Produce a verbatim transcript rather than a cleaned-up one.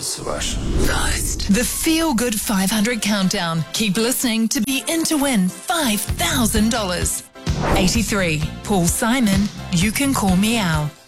называешь? Ghost. The Feel Good five hundred Countdown. Keep listening to be in to win five thousand dollars. eighty-three. Paul Simon, You Can Call Me Al.